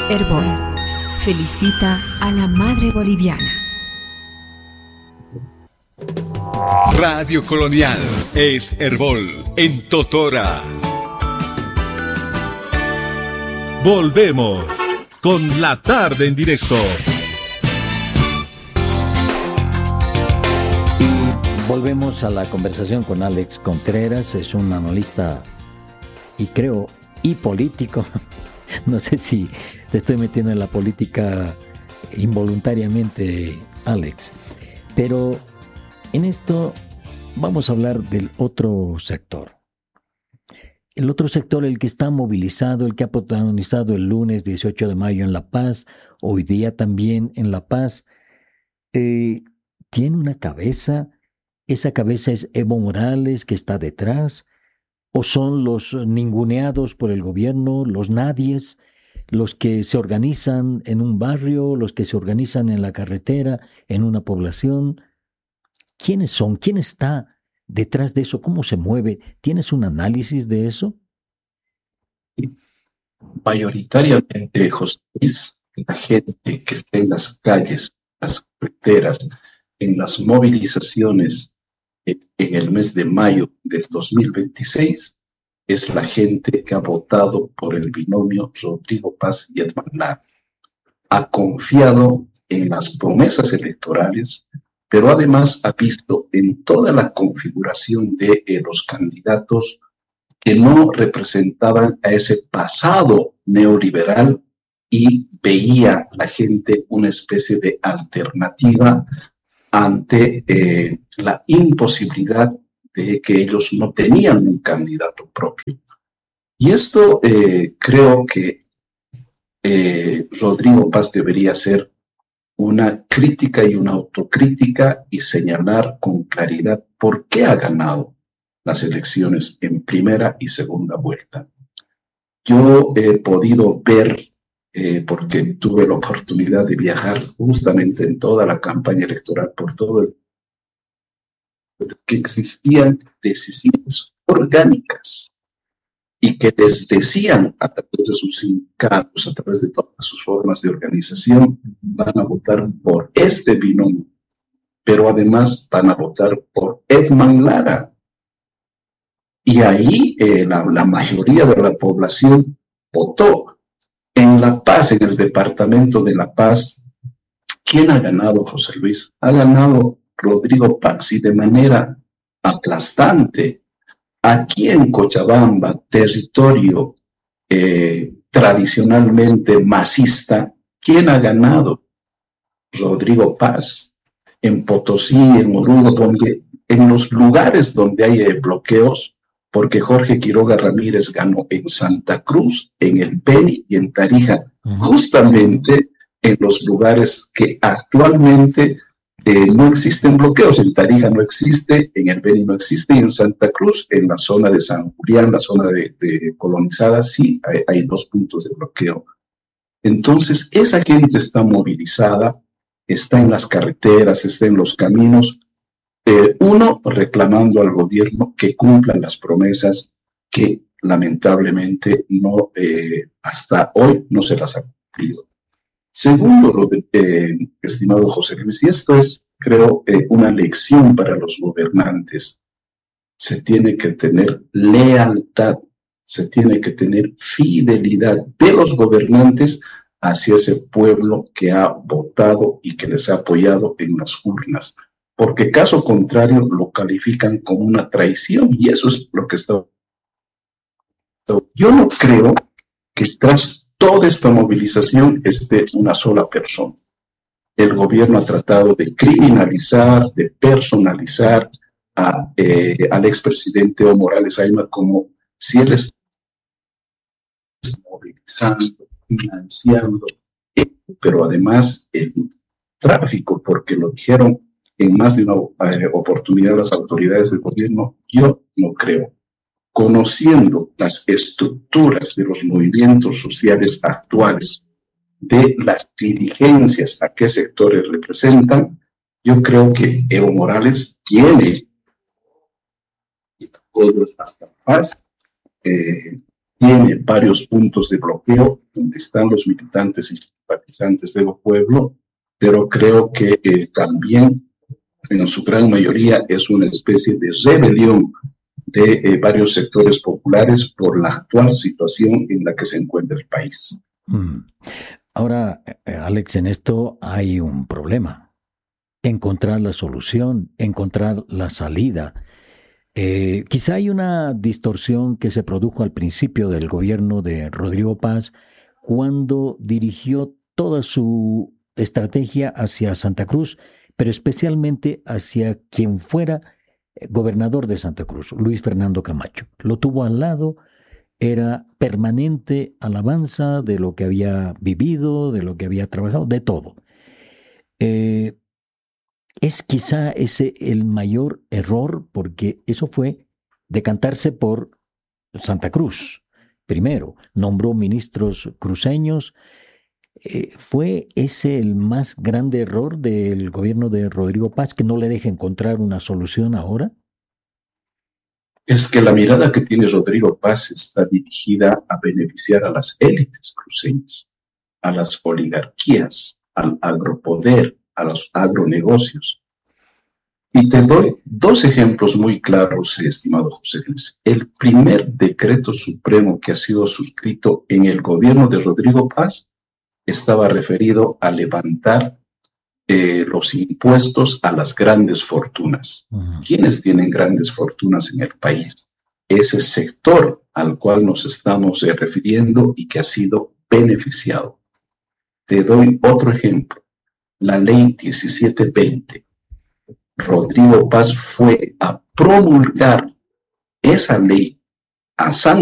Herbol felicita a la madre boliviana. Radio Colonial es Herbol en Totora. Volvemos con la tarde en directo. Y volvemos a la conversación con Alex Contreras. Es un analista y creo político. No sé si te estoy metiendo en la política involuntariamente, Alex, pero en esto vamos a hablar del otro sector. El otro sector, el que está movilizado, el que ha protagonizado el lunes 18 de mayo en La Paz, hoy día también en La Paz, tiene una cabeza. ¿Esa cabeza es Evo Morales que está detrás? ¿O son los ninguneados por el gobierno, los nadies, los que se organizan en un barrio, los que se organizan en la carretera, en una población? ¿Quiénes son? ¿Quién está detrás de eso? ¿Cómo se mueve? ¿Tienes un análisis de eso? Mayoritariamente, José Luis, la gente que está en las calles, las carreteras, en las movilizaciones en el mes de mayo del 2026, es la gente que ha votado por el binomio Rodrigo Paz y Edman Lara. Ha confiado en las promesas electorales, pero además ha visto en toda la configuración de los candidatos que no representaban a ese pasado neoliberal y veía la gente una especie de alternativa ante la imposibilidad de que ellos no tenían un candidato propio. Y esto creo que Rodrigo Paz debería hacer una crítica y una autocrítica y señalar con claridad por qué ha ganado las elecciones en primera y segunda vuelta. Yo he podido ver, porque tuve la oportunidad de viajar justamente en toda la campaña electoral por todo el que existían decisiones orgánicas y que les decían a través de sus sindicatos, a través de todas sus formas de organización, van a votar por este binomio, pero además van a votar por Edman Lara. Y ahí la mayoría de la población votó. En La Paz, en el departamento de La Paz, ¿quién ha ganado, José Luis? Ha ganado Rodrigo Paz y de manera aplastante. Aquí en Cochabamba, territorio tradicionalmente masista, ¿quién ha ganado? Rodrigo Paz. En Potosí, en Oruro, en los lugares donde hay bloqueos, porque Jorge Quiroga Ramírez ganó en Santa Cruz, en el Beni y en Tarija, justamente en los lugares que actualmente no existen bloqueos. En Tarija no existe, en el Beni no existe, y en Santa Cruz, en la zona de San Julián, la zona de colonizada, sí hay 2 puntos de bloqueo. Entonces, esa gente está movilizada, está en las carreteras, está en los caminos, uno, reclamando al gobierno que cumplan las promesas que lamentablemente no, hasta hoy no se las ha cumplido. Segundo, estimado José Luis, y esto es, creo, una lección para los gobernantes, se tiene que tener lealtad, se tiene que tener fidelidad de los gobernantes hacia ese pueblo que ha votado y que les ha apoyado en las urnas, porque caso contrario lo califican como una traición, y eso es lo que está. Yo no creo que tras toda esta movilización esté una sola persona. El gobierno ha tratado de criminalizar, de personalizar al expresidente Evo Morales Ayma como si él es movilizando, financiando, pero además el tráfico, porque lo dijeron en más de una oportunidad las autoridades del gobierno. Yo no creo. Conociendo las estructuras de los movimientos sociales actuales, de las dirigencias a qué sectores representan, yo creo que Evo Morales tiene hasta paz tiene varios puntos de bloqueo donde están los militantes y simpatizantes del pueblo, pero creo que también en su gran mayoría es una especie de rebelión de varios sectores populares por la actual situación en la que se encuentra el país. Ahora, Alex, en esto hay un problema. Encontrar la solución, encontrar la salida. Quizá hay una distorsión que se produjo al principio del gobierno de Rodrigo Paz cuando dirigió toda su estrategia hacia Santa Cruz, pero especialmente hacia quien fuera gobernador de Santa Cruz, Luis Fernando Camacho. Lo tuvo al lado, era permanente alabanza de lo que había vivido, de lo que había trabajado, de todo. Es quizá ese el mayor error, porque eso fue decantarse por Santa Cruz. Primero, nombró ministros cruceños. ¿Fue ese el más grande error del gobierno de Rodrigo Paz, que no le deja encontrar una solución ahora? Es que la mirada que tiene Rodrigo Paz está dirigida a beneficiar a las élites cruceñas, a las oligarquías, al agropoder, a los agronegocios. Y te doy dos ejemplos muy claros, estimado José Luis. El primer decreto supremo que ha sido suscrito en el gobierno de Rodrigo Paz estaba referido a levantar los impuestos a las grandes fortunas. ¿Quiénes tienen grandes fortunas en el país? Ese sector al cual nos estamos refiriendo y que ha sido beneficiado. Te doy otro ejemplo. La ley 1720. Rodrigo Paz fue a promulgar esa ley a San